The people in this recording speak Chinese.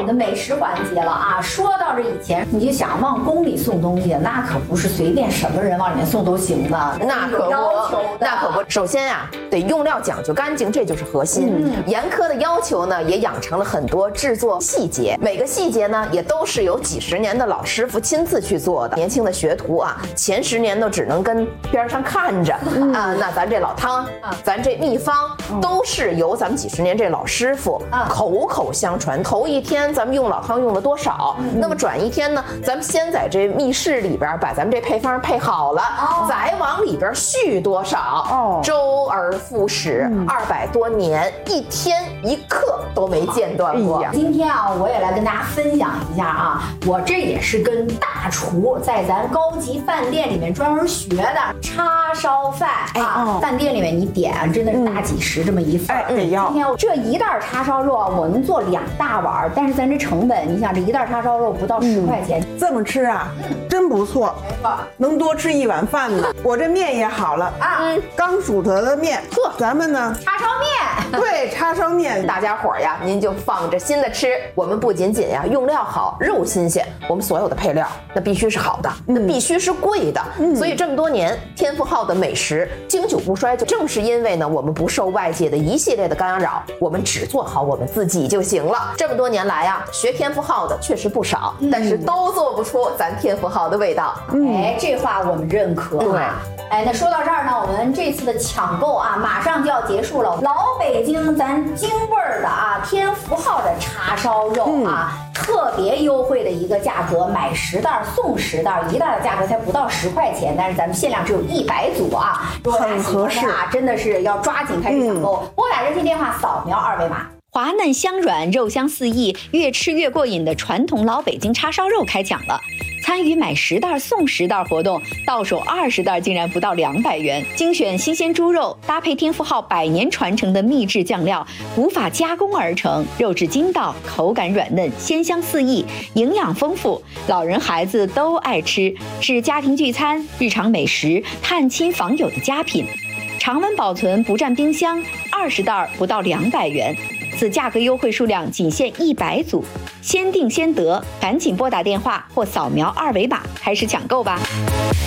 这个美食环节了啊。说到这以前，你就想往宫里送东西，那可不是随便什么人往里面送都行的， 那可不，那可不。首先啊，得用料讲究干净，这就是核心。严苛的要求呢，也养成了很多制作细节，每个细节呢，也都是有几十年的老师傅亲自去做的。年轻的学徒啊，前10年都只能跟边上看着啊。那咱这老汤，咱这秘方都是由咱们几十年这老师傅口口相传。头一天咱们用老汤用了多少，那么转一天呢，咱们先在这密室里边把咱们这配方配好了，再往里边续多少，周而复始，200多年，一天一刻都没间断过。 今天啊，我也来跟大家分享一下啊，我这也是跟大厨在咱高级饭店里面专门学的叉烧饭啊。饭店里面你点真的是大几十这么一份， 得要。 今天这一袋叉烧肉啊，我能做2大碗，但是咱这成本，你想这一袋叉烧肉不到10块钱， 这么吃啊，真不错，能多吃1碗饭呢。我这面也好了啊，刚煮出来的面，咱们呢叉烧面， 对，叉烧面， 大家伙呀，您就放着心的吃。我们不仅仅呀用料好，肉新鲜，我们所有的配料那必须是好的，那必须是贵的。所以这么多年，天福号的美食经久不衰，就正是因为呢，我们不受外界的一系列的干扰，我们只做好我们自己就行了。这么多年来啊，学天福号的确实不少，但是都做不出咱天福号的味道。 哎，这话我们认可。对。哎，那说到这儿呢，我们这次的抢购啊，马上就要结束了。老北京咱京味儿的啊，天福号的叉烧肉啊，特别优惠的一个价格，买10袋送10袋，一袋的价格才不到10块钱，但是咱们限量只有100组啊， 很合适啊，真的是要抓紧开始抢购。拨打热线电话，扫描2维码。 滑嫩香软，肉香四溢，越吃越过瘾的传统老北京叉烧肉开抢了。参与买10袋送10袋活动，到手20袋竟然不到200元。精选新鲜猪肉，搭配天福号100年传承的秘制酱料，无法加工而成，肉质筋道，口感软嫩，鲜香四溢，营养丰富，老人孩子都爱吃，是家庭聚餐、日常美食、探亲访友的佳品。常温保存，不占冰箱，20袋不到200元。此价格优惠数量仅限100组，先订先得，赶紧拨打电话或扫描2维码开始抢购吧。